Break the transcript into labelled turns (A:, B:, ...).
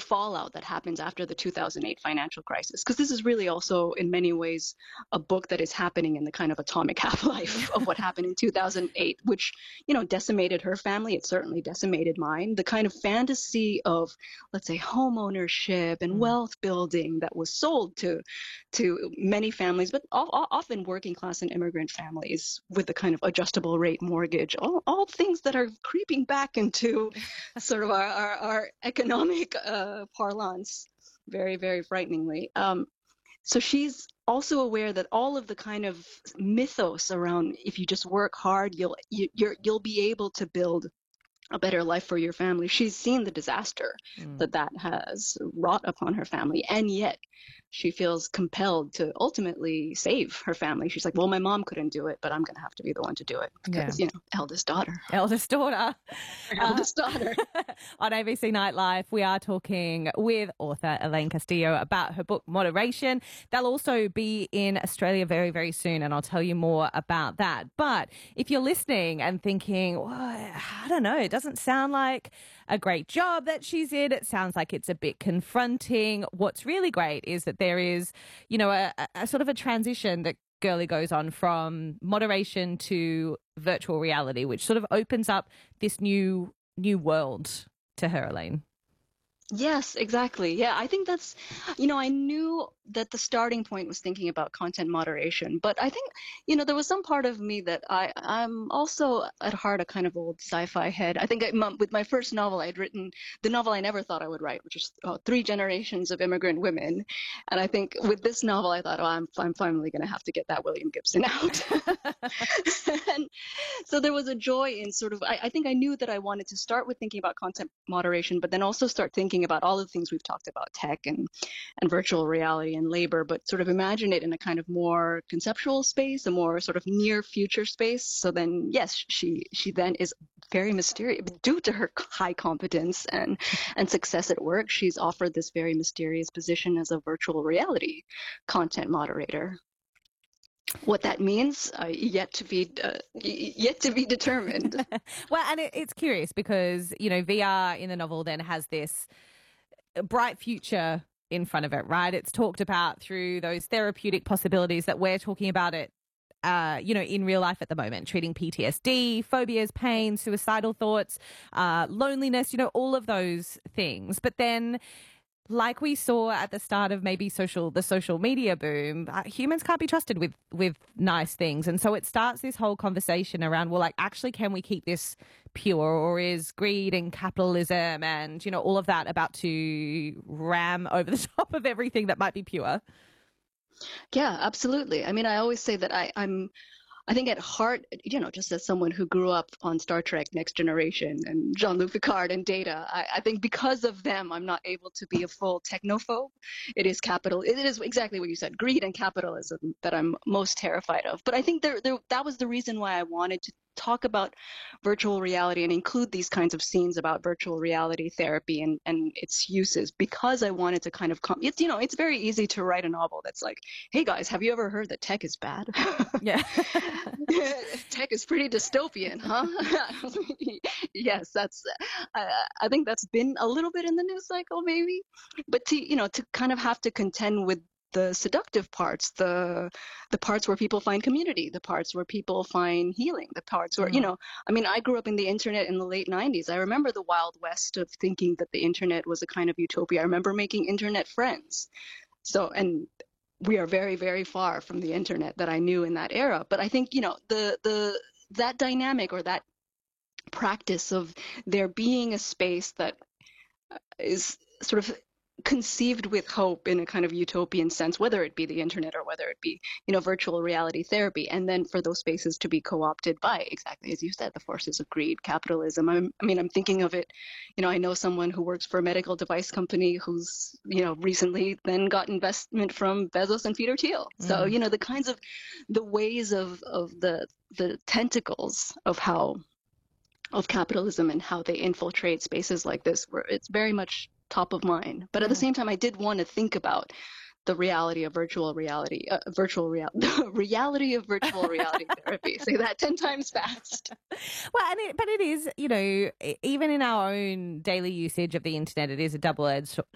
A: fallout that happens after the 2008 financial crisis, because this is really also in many ways a book that is happening in the kind of atomic half-life of what happened in 2008, which, decimated her family. It certainly decimated mine. The kind of fantasy of, let's say, home ownership and wealth building that was sold to many families, but often working class and immigrant families with the kind of adjustable rate mortgage, all things that are creeping back into sort of our economic parlance very, very frighteningly. So she's also aware that all of the kind of mythos around, if you just work hard, you'll be able to build a better life for your family. She's seen the disaster that has wrought upon her family, and yet she feels compelled to ultimately save her family. She's like, well, my mom couldn't do it, but I'm going to have to be the one to do it because, eldest daughter.
B: Eldest daughter.
A: Eldest daughter.
B: On ABC Nightlife, we are talking with author Elaine Castillo about her book, Moderation. They'll also be in Australia very, very soon, and I'll tell you more about that. But if you're listening and thinking, well, I don't know, it doesn't sound like a great job that she's in. It sounds like it's a bit confronting. What's really great is that there is, a sort of a transition that Girly goes on from moderation to virtual reality, which sort of opens up this new world to her, Elaine.
A: Yes, exactly. Yeah, I think that's, I knew that the starting point was thinking about content moderation, but I think, there was some part of me that I'm also at heart a kind of old sci-fi head. I think with my first novel, I'd written the novel I never thought I would write, which is 3 generations of immigrant women. And I think with this novel, I thought, I'm finally going to have to get that William Gibson out. And so there was a joy in sort of, I think I knew that I wanted to start with thinking about content moderation, but then also start thinking about all the things we've talked about, tech and virtual reality and labor, but sort of imagine it in a kind of more conceptual space, a more sort of near future space. So then, yes, she then is very mysterious due to her high competence and success at work. She's offered this very mysterious position as a virtual reality content moderator. What that means, yet to be determined.
B: Well, and it's curious because, VR in the novel then has this bright future in front of it, right? It's talked about through those therapeutic possibilities that we're talking about it, in real life at the moment, treating PTSD, phobias, pain, suicidal thoughts, loneliness, all of those things. But then, like we saw at the start of maybe the social media boom, humans can't be trusted with nice things. And so it starts this whole conversation around, well, like, actually, can we keep this pure, or is greed and capitalism and, all of that about to ram over the top of everything that might be pure?
A: Yeah, absolutely. I mean, I always say that I think at heart, just as someone who grew up on Star Trek Next Generation and Jean-Luc Picard and Data, I think because of them, I'm not able to be a full technophobe. It is exactly what you said, greed and capitalism that I'm most terrified of. But I think that was the reason why I wanted to talk about virtual reality and include these kinds of scenes about virtual reality therapy and its uses, because I wanted to kind of it's very easy to write a novel that's like, hey guys, have you ever heard that tech is bad?
B: Yeah.
A: Tech is pretty dystopian, huh? Yes, that's I think that's been a little bit in the news cycle maybe, but to kind of have to contend with the seductive parts, the parts where people find community, the parts where people find healing, the parts where, I grew up in the internet in the late 90s. I remember the Wild West of thinking that the internet was a kind of utopia. I remember making internet friends. So, and we are very, very far from the internet that I knew in that era. But I think, that dynamic or that practice of there being a space that is sort of conceived with hope in a kind of utopian sense, whether it be the internet or whether it be, virtual reality therapy, and then for those spaces to be co-opted by, exactly as you said, the forces of greed, capitalism. I'm thinking of it, I know someone who works for a medical device company who's, recently then got investment from Bezos and Peter Thiel. So, the kinds of, the ways of the tentacles of capitalism and how they infiltrate spaces like this, where it's very much top of mind. But at the same time, I did want to think about the reality of virtual reality, the reality of virtual reality therapy. Say that 10 times fast.
B: Well, but it is, even in our own daily usage of the internet, it is a double-edged